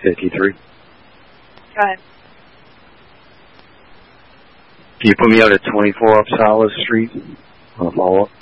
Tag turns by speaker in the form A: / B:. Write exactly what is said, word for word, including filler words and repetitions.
A: fifty-three.
B: Go ahead.
A: Can you put me out at twenty-four Upsalas Street on a follow-up?